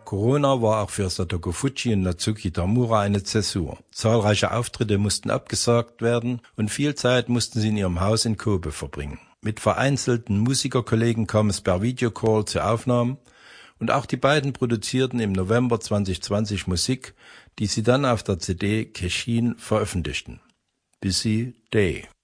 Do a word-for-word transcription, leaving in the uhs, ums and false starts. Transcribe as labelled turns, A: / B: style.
A: Corona war auch für Satoko Fujii und Natsuki Tamura eine Zäsur. Zahlreiche Auftritte mussten abgesagt werden und viel Zeit mussten sie in ihrem Haus in Kobe verbringen. Mit vereinzelten Musikerkollegen kam es per Videocall zu Aufnahmen und auch die beiden produzierten im November zwanzig zwanzig Musik, die sie dann auf der C D Keshin veröffentlichten. Busy Day.